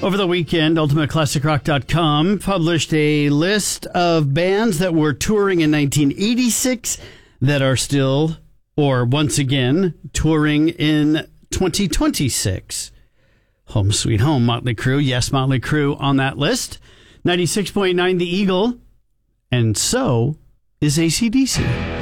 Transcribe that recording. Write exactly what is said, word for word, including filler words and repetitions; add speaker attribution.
Speaker 1: Over the weekend, ultimate classic rock dot com published a list of bands that were touring in nineteen eighty-six that are still, or once again, touring in twenty twenty-six. Home Sweet Home, Motley Crue. Yes, Motley Crue on that list. ninety-six point nine The Eagle. And so is A C D C.